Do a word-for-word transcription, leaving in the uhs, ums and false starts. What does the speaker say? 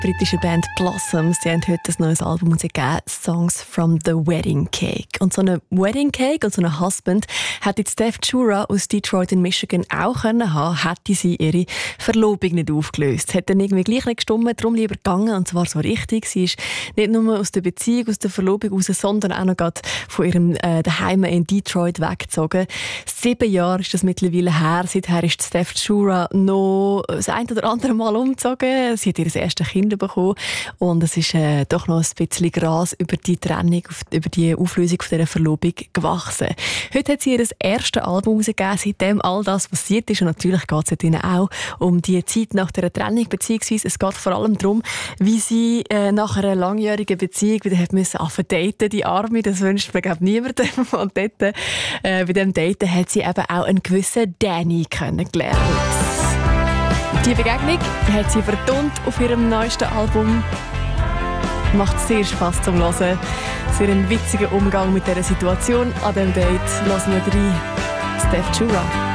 britische Band Blossoms, die haben heute ein neues Album rausgegeben, Songs from the Wedding Cake. Und so eine Wedding Cake und so einen Husband hätte Steph Jura aus Detroit in Michigan auch können haben, hätte sie ihre Verlobung nicht aufgelöst. Es hat dann irgendwie gleich nicht gestimmt, darum lieber gegangen, und zwar so richtig. Sie ist nicht nur aus der Beziehung, aus der Verlobung raus, sondern auch noch gerade von ihrem äh, Daheim in Detroit weggezogen. Sieben Jahre ist das mittlerweile her. Seither ist Steph Jura noch das ein oder andere Mal umgezogen. Sie hat ihr erstes Kind bekommen und es ist äh, doch noch ein bisschen Gras über die Trennung, über die Auflösung von dieser Verlobung gewachsen. Heute hat sie ihr erstes Album rausgegeben, seitdem all das passiert ist, und natürlich geht es ihnen auch um die Zeit nach der Trennung, beziehungsweise es geht vor allem darum, wie sie äh, nach einer langjährigen Beziehung wieder hat müssen anfangen daten, die Arme, das wünscht man glaube niemandem. Und dort, äh, bei diesem Daten hat sie eben auch einen gewissen Danny kennengelernt. Die Begegnung die hat sie vertont auf ihrem neuesten Album. Macht sehr Spass zum Hören. Sehr ein witziger Umgang mit dieser Situation an diesem Date. Lassen wir rein. Steph Jura.